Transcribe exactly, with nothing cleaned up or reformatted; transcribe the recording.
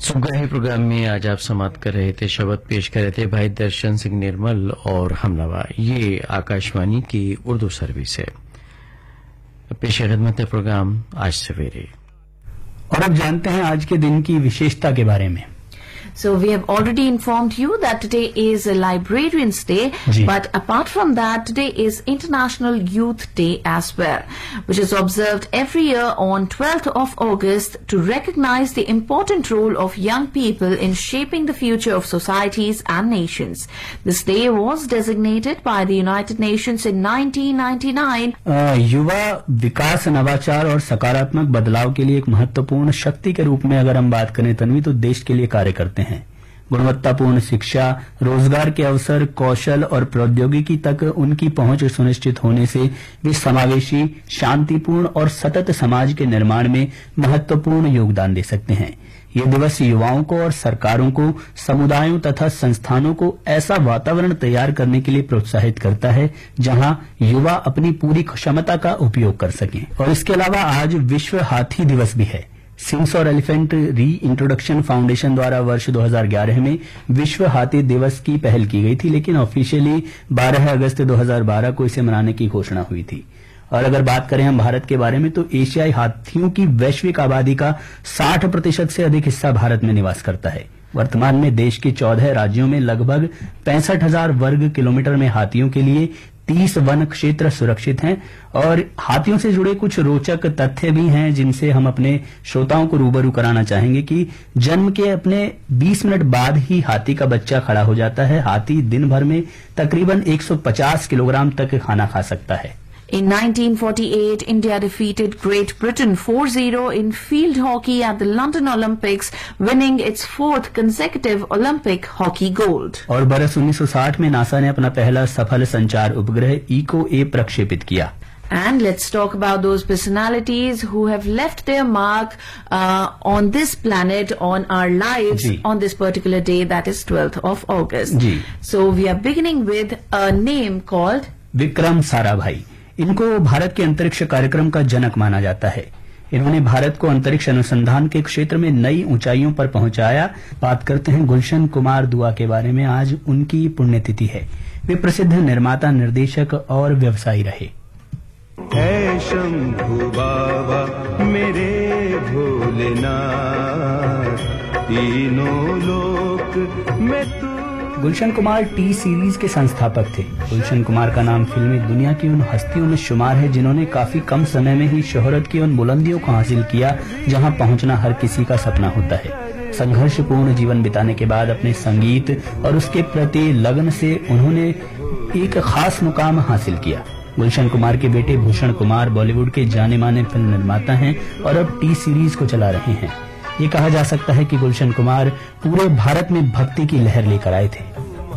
सुबह प्रोग्राम में आज आप समाप्त कर रहे थे, शब्द पेश कर रहे थे भाई दर्शन सिंह निर्मल और हमनवा। ये आकाशवाणी की उर्दू सर्विस है। पेश खिदमत है प्रोग्राम आज सवेरे। और अब जानते हैं आज के दिन की विशेषता के बारे में। So we have already informed you that today is a Librarians Day, but apart from that, today is International Youth Day as well, which is observed every year on twelfth of August to recognize the important role of young people in shaping the future of societies and nations. This day was designated by the United Nations in nineteen ninety-nine. युवा विकास, नवाचार और सकारात्मक बदलाव के लिए एक महत्वपूर्ण शक्ति के रूप में अगर हम बात करें तन्वी, तो देश के लिए कार्य करते हैं। गुणवत्तापूर्ण शिक्षा, रोजगार के अवसर, कौशल और प्रौद्योगिकी तक उनकी पहुंच सुनिश्चित होने से वे समावेशी, शांतिपूर्ण और सतत समाज के निर्माण में महत्वपूर्ण योगदान दे सकते हैं। ये दिवस युवाओं को और सरकारों को, समुदायों तथा संस्थानों को ऐसा वातावरण तैयार करने के लिए प्रोत्साहित करता है जहां युवा अपनी पूरी क्षमता का उपयोग कर सकें। और इसके अलावा आज विश्व हाथी दिवस भी है। सिंग्स और एलिफेंट री इंट्रोडक्शन फाउंडेशन द्वारा वर्ष दो हज़ार ग्यारह में विश्व हाथी दिवस की पहल की गई थी, लेकिन ऑफिशियली बारह अगस्त दो हज़ार बारह को इसे मनाने की घोषणा हुई थी। और अगर बात करें हम भारत के बारे में, तो एशियाई हाथियों की वैश्विक आबादी का साठ प्रतिशत से अधिक हिस्सा भारत में निवास करता है। वर्तमान में देश के चौदह राज्यों में लगभग पैंसठ हजार वर्ग किलोमीटर में हाथियों के लिए तीस वन क्षेत्र सुरक्षित हैं। और हाथियों से जुड़े कुछ रोचक तथ्य भी हैं जिनसे हम अपने श्रोताओं को रूबरू कराना चाहेंगे कि जन्म के अपने बीस मिनट बाद ही हाथी का बच्चा खड़ा हो जाता है। हाथी दिन भर में तकरीबन एक सौ पचास किलोग्राम तक खाना खा सकता है। In nineteen forty-eight, India defeated Great Britain four zero in field hockey at the London Olympics, winning its fourth consecutive Olympic hockey gold. और बरस उन्नीस सौ साठ में नासा ने अपना पहला सफल संचार उपग्रह इको ए प्रक्षेपित किया। And let's talk about those personalities who have left their mark uh, on this planet, on our lives, ji. on this particular day, that is twelfth of August. Ji. So we are beginning with a name called Vikram Sarabhai. इनको भारत के अंतरिक्ष कार्यक्रम का जनक माना जाता है। इन्होंने भारत को अंतरिक्ष अनुसंधान के क्षेत्र में नई ऊंचाइयों पर पहुंचाया। बात करते हैं गुलशन कुमार दुआ के बारे में। आज उनकी पुण्यतिथि है। वे प्रसिद्ध निर्माता, निर्देशक और व्यवसायी रहे। ऐ शंभु बाबा मेरे भोलेनाथ, तीनों लोक में तू। गुलशन कुमार टी सीरीज के संस्थापक थे। गुलशन कुमार का नाम फिल्मी दुनिया की उन हस्तियों में शुमार है जिन्होंने काफी कम समय में ही शोहरत की उन बुलंदियों को हासिल किया जहां पहुंचना हर किसी का सपना होता है। संघर्षपूर्ण जीवन बिताने के बाद अपने संगीत और उसके प्रति लगन से उन्होंने एक खास मुकाम हासिल किया। गुलशन कुमार के बेटे भूषण कुमार बॉलीवुड के जाने माने फिल्म निर्माता हैं और अब टी सीरीज को चला रहे हैं। ये कहा जा सकता है कि गुलशन कुमार पूरे भारत में भक्ति की लहर लेकर आए थे।